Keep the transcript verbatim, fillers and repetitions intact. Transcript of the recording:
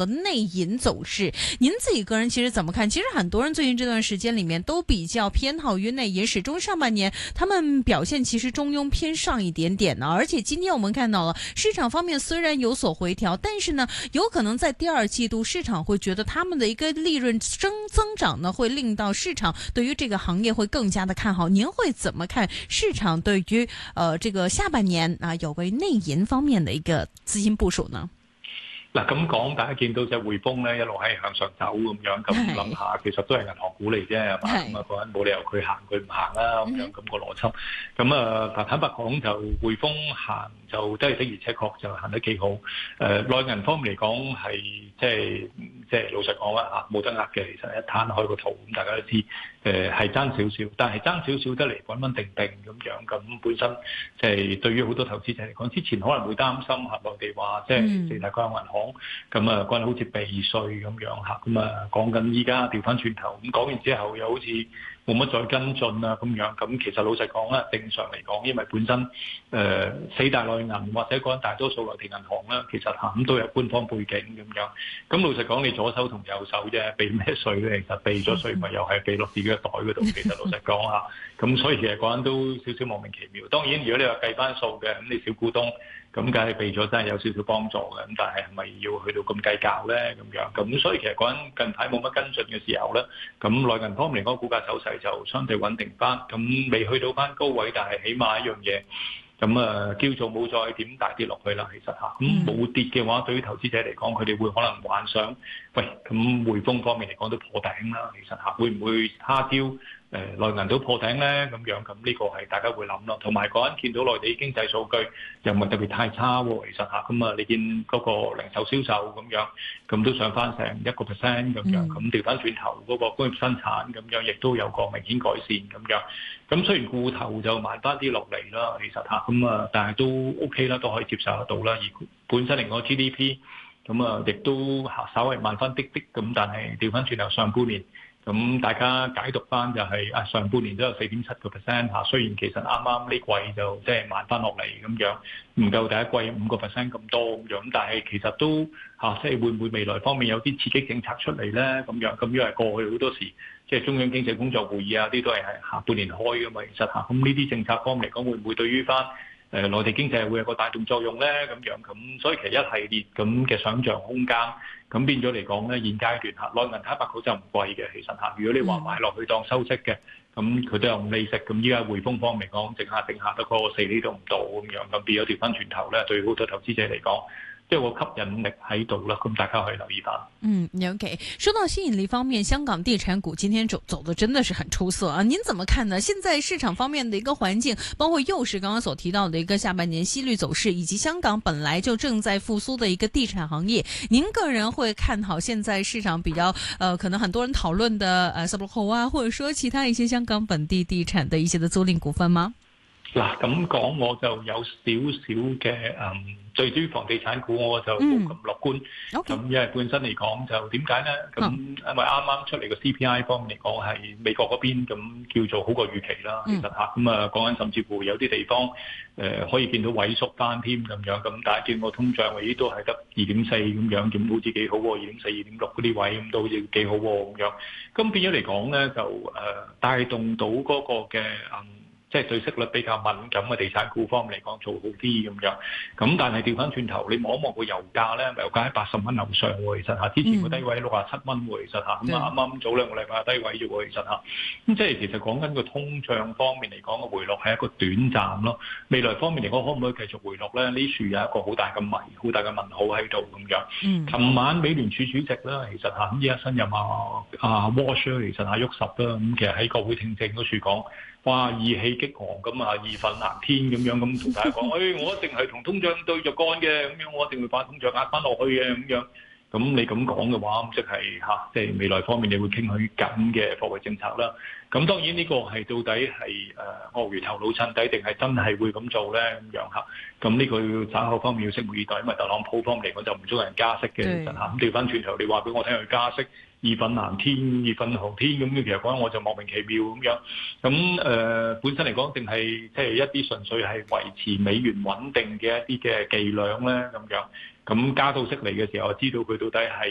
的內銀走勢，您自己個人其實怎麼看？其實很多人最近這段時間裡面都比較偏好於內銀，始終上半年他們表現其實中庸偏上一點點呢。而且今天我們看到了市場方面雖然有所回調，但是呢，有可能在第二季度市場會覺得他們的一個利潤增增長呢，會令到市場對於這個行業會更加的看好。您會怎麼看市場對於呃這個下半年啊有關於內銀方面的一個資金部署呢？ 嗱咁講，大家見到隻匯豐咧一路係向上走咁樣，咁諗下其實都係銀行股嚟啫，係嘛？咁啊講緊冇理由佢行佢唔行啦，咁樣咁個邏輯。咁啊，坦白講就匯豐行就都係的而且確就行得幾好。誒、呃、內銀方面嚟講係即係即係老實講啊，冇得呃嘅。其實一攤開個圖咁，大家都知誒係爭少少，但係爭少少得嚟穩穩定定咁樣。咁本身即係對於好多投資者嚟講，之前可能會擔心嚇內地話即係四大國有銀行。咁啊，講好似避稅咁樣嚇，咁啊講緊依家調翻轉頭，咁講完之後又好似冇乜再跟進啊咁樣，咁其實老實講啦，正常嚟講，因為本身誒、呃、四大內銀或者講大多數內地銀行啦，其實嚇咁都有官方背景咁樣，咁老實講，你左手同右手啫，避咩稅咧？其實避咗稅咪又係避落自己嘅袋嗰度，其實老實講嚇，咁所以其實講緊都少少莫名其妙。當然，如果你話計翻數嘅，咁你小股東。咁梗係避咗，真係有少少幫助嘅。咁但係係咪要去到咁計較咧？咁樣咁所以其實講緊近排冇乜跟進嘅時候咧，咁內銀方面嚟講，股價走勢就相對穩定翻。咁未去到翻高位，但係起碼一樣嘢，咁啊叫做冇再點大跌落去啦。其實嚇，咁冇跌嘅話，對於投資者嚟講，佢哋會可能幻想，喂，咁匯豐方面嚟講都破頂啦。其實嚇，會唔會蝦雕？誒內銀都破頂咧，咁樣咁呢個係大家會諗咯。同埋嗰陣見到內地經濟數據又唔係特別太差喎，其實嚇咁啊，你見嗰個零售銷售咁樣，咁都上翻成一個 percent 咁樣，咁調翻轉頭嗰個工業生產咁樣，亦都有個明顯改善咁樣。咁雖然固投就慢翻啲落嚟啦，其實嚇咁啊，但係都 OK 啦，都可以接受得到啦。而本身嚟講 G D P 咁啊，亦都稍微慢翻啲啲咁，但係調翻轉頭上半年。咁大家解讀翻就係、是、啊上半年都有四點七個 percent 嚇，雖然其實啱啱呢季就即係慢翻落嚟咁樣，唔夠第一季五個 percent 咁多咁樣，但係其實都嚇即係會唔會未來方面有啲刺激政策出嚟咧咁樣？咁因為過去好多時即係中央經濟工作會議啊啲都係係下半年開噶嘛，其實嚇咁呢啲政策方面嚟講，會唔會對於翻誒內地經濟會有個帶動作用咧咁樣？咁所以其實一系列咁嘅想像空間。咁變咗嚟講咧，現階段嚇內銀坦白講就唔貴嘅，其實嚇。如果你話買落去當收息嘅，咁佢都有五厘息。咁依家匯豐方面嚟講，剩下剩下得嗰個四厘都唔到咁樣，咁變咗調翻轉頭咧，對好多投資者嚟講，即係個吸引力喺度啦。咁大家可以留意翻。 嗯 ，OK。說到吸引力方面，香港地產股今天走走得真的是很出色啊！您怎麼看呢？現在市場方面的一個環境，包括又是剛剛所提到的一個下半年息率走勢，以及香港本來就正在復甦的一個地產行業，您個人會看好現在市場比較，呃，可能很多人討論的，呃，十六號啊，或者說其他一些香港本地地產的一些的租賃股份嗎？ 嗱，咁講我就有少少嘅嗯。對於房地產股我就冇咁樂觀，咁、嗯 okay. 因為本身嚟講就點解呢？咁、嗯、因為啱啱出嚟個 C P I 方面嚟講係美國嗰邊咁叫做好過預期啦，其實嚇咁啊講緊甚至乎有啲地方誒、呃、可以見到萎縮翻添咁樣，咁大家見個通脹位都係得二點四咁樣，咁好似幾好喎，二點四、二點六嗰啲位咁都好似幾好喎咁樣，咁變咗嚟講呢，就誒、呃、帶動到嗰個嘅嗯。即係對息率比較敏感嘅地產股方面嚟講做好啲咁樣，咁但係調翻轉頭，你望一望個油價咧，油價喺八十蚊樓上喎，其實嚇，之前個低位六十七蚊喎，其實嚇，咁啊啱啱早兩個禮拜低位啫喎，其實嚇，咁即係其實講緊個通脹方面嚟講個回落係一個短暫咯，未來方面嚟講可唔可以繼續回落咧？呢處有一個好大嘅謎，好大嘅問號喺度咁樣。嗯，琴晚美聯儲主席啦，其實嚇，咁依家新任啊啊 Walsh 其實嚇喐實啦，咁其實喺國會聽證嗰處講。哇！意氣激昂咁啊，義憤難天咁樣咁同大家講，誒、哎，我一定係同通脹對着幹嘅，咁樣我一定會把通脹壓翻落去嘅，咁樣。咁你咁講嘅話，咁即係嚇，即係未來方面你會傾向於緊嘅貨幣政策啦。咁當然呢個係到底係誒鱷魚頭老襯底，定係真係會咁做咧？咁樣嚇。咁呢個稍後方面要拭目以待，因為特朗普方面嚟講就唔中意人加息嘅，其實嚇。咁調翻轉頭，你話俾我聽佢加息。義憤難天，義憤浩天咁嘅，其實講我就莫名其妙咁樣。咁誒、呃、本身嚟講，定係即係一啲純粹係維持美元穩定嘅一啲嘅伎倆咧咁樣。咁加到息嚟嘅時候，知道佢到底係